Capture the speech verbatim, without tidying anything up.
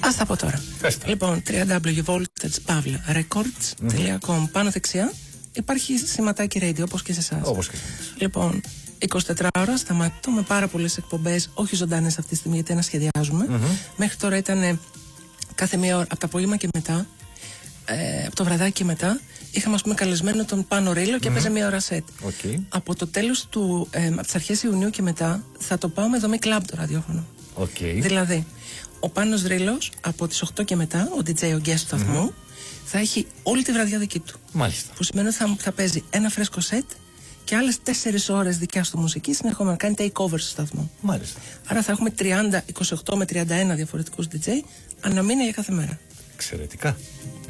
Ας τα πω τώρα. Φέστα. Λοιπόν, double-u double-u double-u τελεία voltage records τελεία com mm-hmm. Πάνω δεξιά υπάρχει σηματάκι radio, όπως και σε εσάς. Όπως και σε εμάς. Λοιπόν, είκοσι τέσσερις ώρα σταματώ με πάρα πολλές εκπομπές, όχι ζωντανές αυτή τη στιγμή γιατί ανασχεδιάζουμε. Mm-hmm. Μέχρι τώρα ήταν κάθε μία ώρα, από το απόγευμα και μετά, ε, από το βραδάκι και μετά, είχαμε ας πούμε καλεσμένο τον Πάνο Ρήλο και mm-hmm. έπαιζε μία ώρα σετ. Okay. Από το τέλος του, ε, από τις αρχές Ιουνίου και μετά, θα το πάω με δομή κλαμπ το ραδιόφωνο. Okay. Δηλαδή, ο Πάνος Ρήλος από τις οκτώ και μετά, ο ντι τζέι, ο guest του σταθμού, mm-hmm. θα έχει όλη τη βραδιά δική του. Μάλιστα. Που σημαίνει ότι θα, θα παίζει ένα φρέσκο σετ και άλλες τέσσερις ώρες δικιά του μουσική συνεχόμενα. Κάνει takeover στο σταθμό. Μάλιστα. Άρα θα έχουμε τριάντα, είκοσι οκτώ με τριάντα ένα διαφορετικούς ντι τζέι ανά μήνα για κάθε μέρα. Εξαιρετικά.